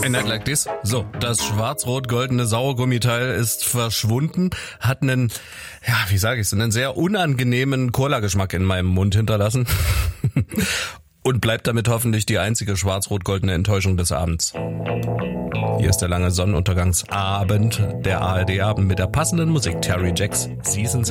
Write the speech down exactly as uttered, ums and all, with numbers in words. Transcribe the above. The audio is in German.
A Night Like This. So, das schwarz-rot-goldene Sauergummiteil ist verschwunden, hat einen, ja, wie sage ich es, einen sehr unangenehmen Cola-Geschmack in meinem Mund hinterlassen und bleibt damit hoffentlich die einzige schwarz-rot-goldene Enttäuschung des Abends. Hier ist der lange Sonnenuntergangsabend, der A R D-Abend mit der passenden Musik. Terry Jacks, Seasons